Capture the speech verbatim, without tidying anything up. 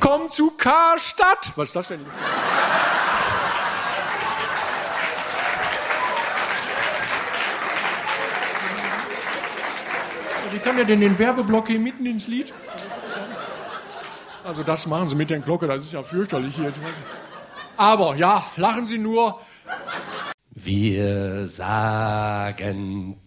Komm zu Karstadt. Was ist das denn? Wie kann der denn den Werbeblock hier mitten ins Lied? Also das machen Sie mit der Glocke, das ist ja fürchterlich hier. Aber ja, lachen Sie nur. Wir sagen